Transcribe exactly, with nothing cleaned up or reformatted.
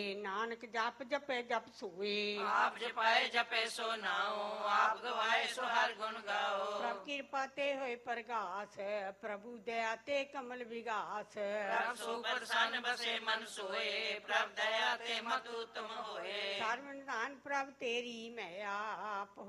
ਨਾਨਕ ਜਪ ਜਪੇ ਜਪ ਸੋਏ, ਆਪ ਜਪਾਏ ਜਪੇ ਸੋ ਨਾਉ, ਆਪ ਗਵਾਏ ਸੋ ਹਰ ਗੁਣ ਗਾਓ। ਪ੍ਰਭ ਕਿਰਪਾ ਤੇ ਹੋਏ ਪ੍ਰਗਾਸ, ਪ੍ਰਭੂ ਦਇਆ ਤੇ ਕਮਲ ਵਿਗਾਸ। ਪ੍ਰਭ ਸੁਖ ਪ੍ਰਸੰਨ ਬਸੇ ਮਨ ਸੋਏ, ਪ੍ਰਭ ਦਇਆ ਤੇ ਮਤ ਉਤਮ ਹੋਏ। ਸਰਵ ਨਿਧਾਨ ਪ੍ਰਭ ਤੇਰੀ ਮੈਂ ਆਪ